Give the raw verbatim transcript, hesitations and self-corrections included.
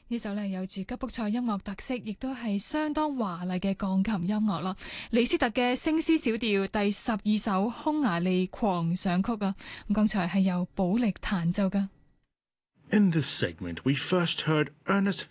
呢首咧有住吉普賽音樂特色，亦都係相當華麗嘅鋼琴音樂啦。李斯特嘅升 C 小調第十二首匈牙利狂想曲啊，咁剛才係由保力彈奏噶。 In this segment, we first heard Ernest